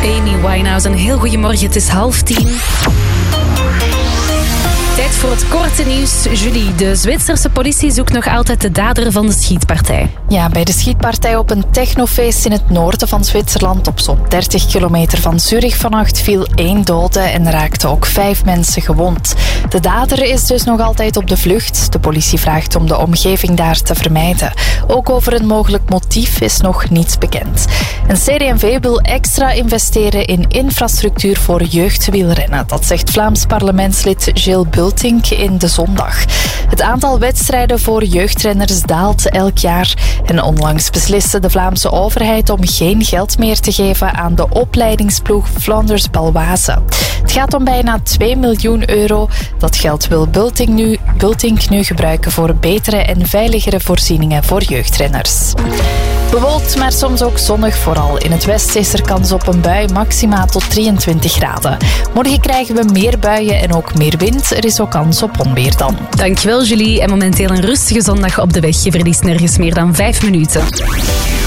Amy Winehouse. Een heel goedemorgen, het is 9:30. Tijd voor het korte nieuws. Julie, de Zwitserse politie zoekt nog altijd de dader van de schietpartij. Ja, bij de schietpartij op een technofeest in het noorden van Zwitserland, op zo'n 30 kilometer van Zurich vannacht, viel 1 dode en raakten ook 5 mensen gewond. De dader is dus nog altijd op de vlucht. De politie vraagt om de omgeving daar te vermijden. Ook over een mogelijk motief is nog niets bekend. En CD&V wil extra investeren in infrastructuur voor jeugdwielrennen. Dat zegt Vlaams parlementslid Gilles Bultink in De Zondag. Het aantal wedstrijden voor jeugdrenners daalt elk jaar. En onlangs besliste de Vlaamse overheid om geen geld meer te geven aan de opleidingsploeg Flanders Baloise. Het gaat om bijna 2 miljoen euro. Dat geld wil Bultink nu gebruiken voor betere en veiligere voorzieningen voor jeugdrenners. Bewolkt, maar soms ook zonnig. Vooral in het westen is er kans op een bui, maxima tot 23 graden. Morgen krijgen we meer buien en ook meer wind. Er is ook kans op onweer dan. Dankjewel Julie. En momenteel een rustige zondag op de weg. Je verliest nergens meer dan 5 minuten.